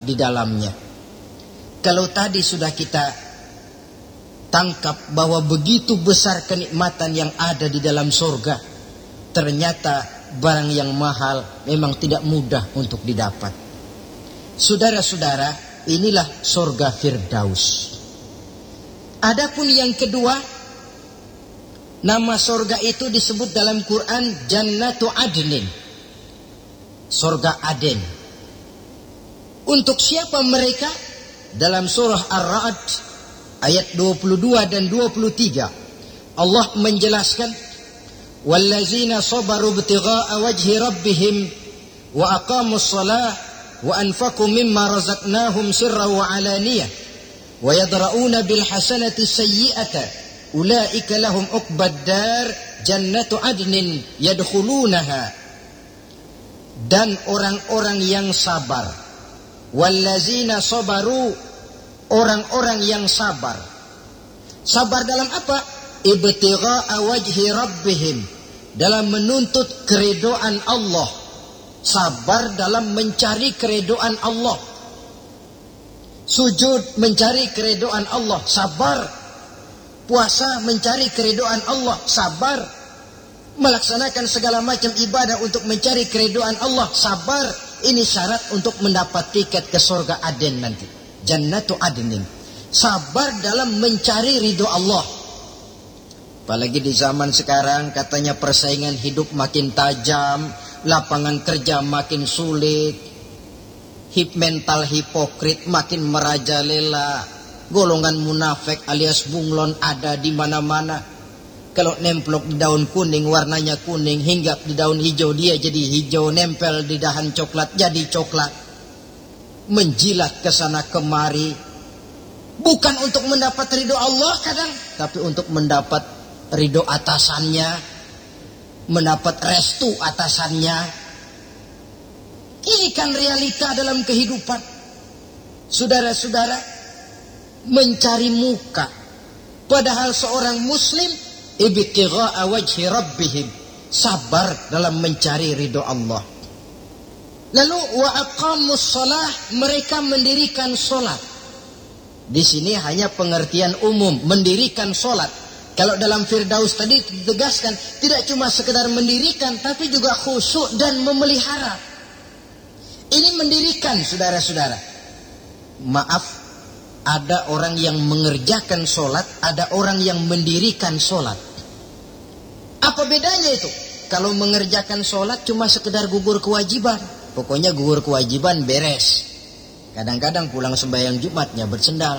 di dalamnya. Kalau tadi sudah kita tangkap bahwa begitu besar kenikmatan yang ada di dalam surga, ternyata barang yang mahal memang tidak mudah untuk didapat. Saudara-saudara, inilah surga Firdaus. Adapun yang kedua, nama surga itu disebut dalam Quran Jannatu Adnin, surga Aden. Untuk siapa mereka? Dalam surah Ar-Ra'd ayat 22 dan 23 Allah menjelaskan, wallazina sabaru ibtigha'a wajhi rabbihim wa aqamus shalah wa anfaqu mimma razaqnahum sirran wa alaniyah wa yadra'una bil hasanati sayyi'ata ulaika lahum uqbad dar jannatu adnin yadkhulunaha. Dan orang-orang yang sabar, wallazina sabaru, orang-orang yang sabar. Sabar dalam apa? Ibtigha'a wajhi rabbihim, dalam menuntut keridhaan Allah. Sabar dalam mencari keridhaan Allah. Sujud mencari keridhaan Allah, sabar. Puasa mencari keridhaan Allah, sabar. Melaksanakan segala macam ibadah untuk mencari keridhaan Allah, sabar. Ini syarat untuk mendapat tiket ke surga Aden nanti, Jannatu Adnin. Sabar dalam mencari ridho Allah. Apalagi di zaman sekarang katanya persaingan hidup makin tajam, lapangan kerja makin sulit, mental hipokrit makin merajalela, golongan munafik alias bunglon ada di mana-mana. Kalau nemplok di daun kuning warnanya kuning, hinggap di daun hijau dia jadi hijau, nempel di dahan coklat jadi coklat. Menjilat ke sana kemari, bukan untuk mendapat ridho Allah kadang, tapi untuk mendapat ridho atasannya, mendapat restu atasannya. Ini kan realita dalam kehidupan. Saudara-saudara, mencari muka. Padahal seorang muslim ibtigha'a wajhi rabbihim, sabar dalam mencari ridho Allah. Lalu wa aqamus shalah, mereka mendirikan salat. Di sini hanya pengertian umum, mendirikan salat. Kalau dalam Firdaus tadi ditegaskan tidak cuma sekedar mendirikan, tapi juga khusyuk dan memelihara. Ini mendirikan, saudara-saudara. Maaf, ada orang yang mengerjakan salat, ada orang yang mendirikan salat. Apa bedanya itu? Kalau mengerjakan sholat cuma sekedar gugur kewajiban. Pokoknya gugur kewajiban beres. Kadang-kadang pulang sembahyang Jumatnya bersendal.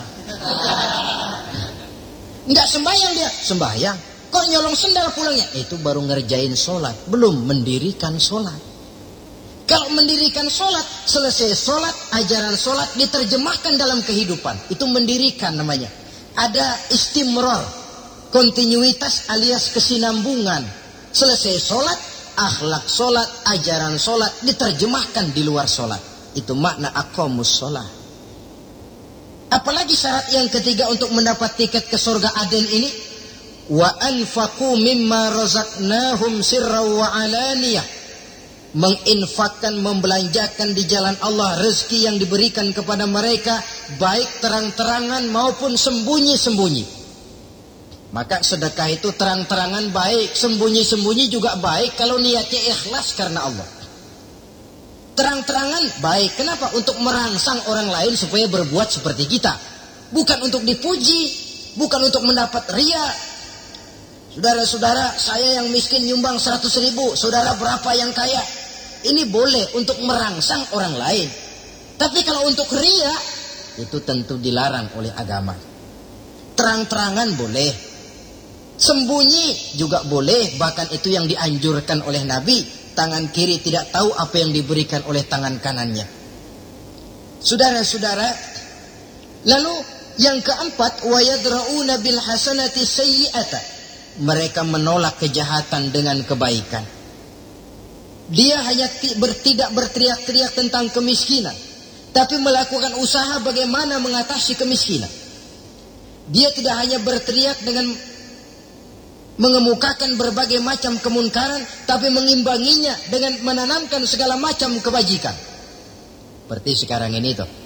Enggak sembahyang dia, sembahyang. Kok nyolong sendal pulangnya? Itu baru ngerjain sholat, belum mendirikan sholat. Kalau mendirikan sholat, selesai sholat, ajaran sholat diterjemahkan dalam kehidupan. Itu mendirikan namanya. Ada istimrar, kontinuitas alias kesinambungan. Selesai sholat, akhlak sholat, ajaran sholat diterjemahkan di luar sholat. Itu makna aqamus sholat. Apalagi syarat yang ketiga untuk mendapat tiket ke surga Aden ini, wa anfaqu mimma razaqnahum sirran wa alaniyah, menginfakkan, membelanjakan di jalan Allah rezeki yang diberikan kepada mereka, baik terang-terangan maupun sembunyi-sembunyi. Maka sedekah itu terang-terangan baik, sembunyi-sembunyi juga baik kalau niatnya ikhlas karena Allah. Terang-terangan baik, kenapa? Untuk merangsang orang lain supaya berbuat seperti kita. Bukan untuk dipuji, bukan untuk mendapat ria. Saudara-saudara, saya yang miskin nyumbang 100.000, saudara berapa yang kaya? Ini boleh untuk merangsang orang lain. Tapi kalau untuk ria, itu tentu dilarang oleh agama. Terang-terangan boleh, sembunyi juga boleh, bahkan itu yang dianjurkan oleh Nabi. Tangan kiri tidak tahu apa yang diberikan oleh tangan kanannya. Saudara-saudara, lalu yang keempat, wa yadra'una bil hasanati sayyi'ata, mereka menolak kejahatan dengan kebaikan. Dia hanya tidak berteriak-teriak tentang kemiskinan, tapi melakukan usaha bagaimana mengatasi kemiskinan. Dia tidak hanya berteriak dengan mengemukakan berbagai macam kemunkaran, tapi mengimbanginya dengan menanamkan segala macam kebajikan. Seperti sekarang ini tuh,